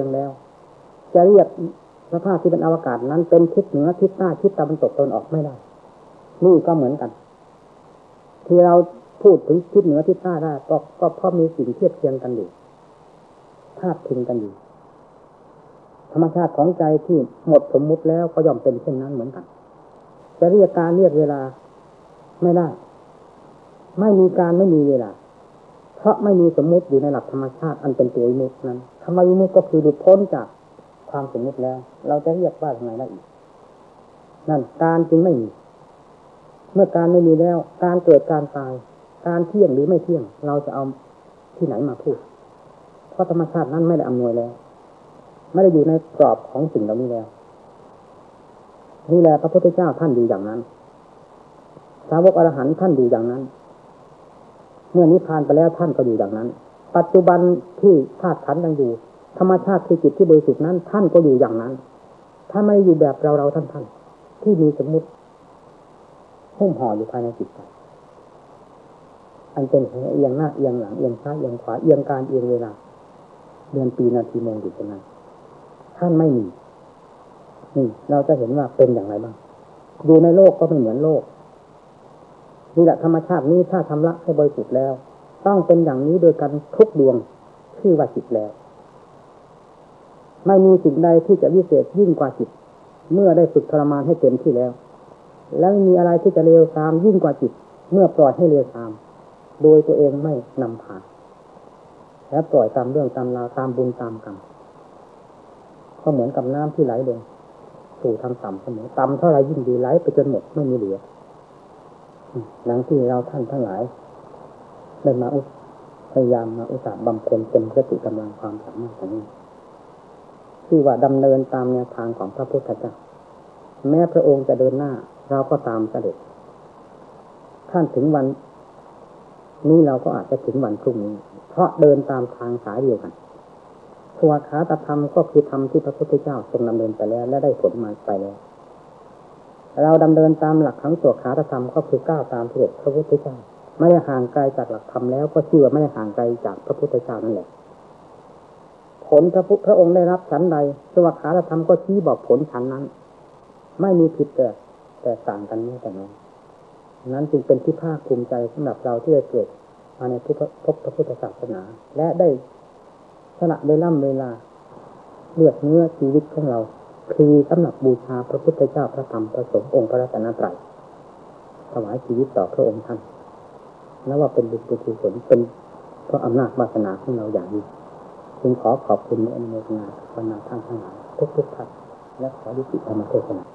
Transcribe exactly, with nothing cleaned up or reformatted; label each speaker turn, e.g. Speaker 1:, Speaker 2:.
Speaker 1: ยงแล้วจะเรียกสภาพที่เป็นอวกาศนั้นเป็นทิศเหนือทิศใต้ทิศตะวันตกตะวันออกไม่ได้นี่ก็เหมือนกันที่เราพูดถึงทิศเหนือทิศใต้ได้ก็ก็เพราะมีสิ่งเทียบเทียงกันอยู่ภาพพิงกันอยู่ธรรมชาติของใจที่หมดสมมุติแล้วก็ย่อมเป็นเช่นนั้นเหมือนกันจะเรียกการเรียกเวลาไม่ได้ไม่มีการไม่มีเวลาเพราะไม่มีสมมุติอยู่ในหลักธรรมชาติอันเป็นตัววิมุตตินั้นคำว่าวิมุตติก็คือหลุดพ้นจากความสมมุติแล้วเราจะเรียกว่าอย่างไรได้อีกนั่นการจึงไม่มีเมื่อการไม่มีแล้วการเกิดการตายการเที่ยงหรือไม่เที่ยงเราจะเอาที่ไหนมาพูดเพราะธรรมชาตินั้นไม่ได้อำนวยแล้วไม่ได้อยู่ในกรอบของสิ่งเหล่านี้แล้วนี่แหละพระพุทธเจ้าท่านอยู่อย่างนั้นสาวกอรหันต์ท่านอยู่อย่างนั้นเมื่อนิพพานไปแล้วท่านก็อยู่อย่างนั้นปัจจุบันที่ธาตุขันธ์ยังอยู่ธรรมชาติคือจิตที่บริสุทธิ์นั้นท่านก็อยู่อย่างนั้นถ้าไม่อยู่แบบเราเราท่านท่านที่มีสมมุติหุ้มห่ออยู่ภายในจิตใจอันเป็นเอียงหน้าเอียงหลังเอียงซ้ายเอียงขวาเอียงการเอียงเวลาเดือนปีนาทีโมงอยู่ตรงนั้นท่านไม่มีนี่เราจะเห็นว่าเป็นอย่างไรบ้างดูในโลกก็ไม่เหมือนโลกนี่แหละธรรมชาตินี้ถ้าชำระให้บริสุทธิ์แล้วต้องเป็นอย่างนี้โดยกันทุกดวงชื่อว่าจิตแล้วไม่มีสิ่งใดที่จะวิเศษยิ่งกว่าจิตเมื่อได้ฝึกทรมานให้เต็มที่แล้วแล้วไม่มีอะไรที่จะเลวทรามยิ่งกว่าจิตเมื่อปล่อยให้เลวทรามโดยตัวเองไม่นำพาและปล่อยตามเรื่องตามราวตามบุญตามกรรมก็เหมือนกับน้ำที่ไหลลงสู่ทางต่ำเสมอต่ำเท่าไรยิ่งดีไหลไปจนหมดไม่มีเหลือหลังที่เราท่านทั้งหลายได้มาพยายามมาอุตส่าห์บำเพ็ญเต็มสติกำลังความสามารถของนี้ที่ว่าดำเนินตามแนวทางของพระพุทธเจ้าแม้พระองค์จะเดินหน้าเราก็ตามเสด็จท่านถึงวันนี้เราก็อาจจะถึงวันพรุ่งนี้เพราะเดินตามทางสายเดียวกันสวขาตธรรมก็คือธรรมที่พระพุทธเจ้าทรงดำเนินไปแล้วและได้ผลมาไปแล้วเราดำเนินตามหลักของสวขาตธรรมก็คือก้าวตามเสด็จพระพุทธเจ้าไม่ได้ห่างไกลจากหลักธรรมแล้วก็ชื่อว่าไม่ได้ห่างไกลจากพระพุทธเจ้านั่นแหละผลพระพุทธพระองค์ได้รับฉันใดสวขาตธรรมก็ชี้บอกผลฉันนั้นไม่มีผิดแต่แตกต่างกันนี่แต่น้อยนั้นจึงเป็นที่ภาคภูมิใจสำหรับเราที่ได้เกิดมาในพบพระพุทธศาสนาและได้สละเวลาเวลาเลือดเนื้อชีวิตของเราคือสำหรับบูชาพระพุทธเจ้าพระธรรมพระสงฆ์องค์พระรัตนตรัยถวายชีวิตต่อพระองค์ท่านนับว่าเป็นบุญกุศลเป็นเพราะอำนาจวาสนาของเราอย่างนี้จึงขอขอบคุณในอนุโมทนาบรรดาท่านทั้งหลายทุกๆท่านและขอยุติธรรมเทศนา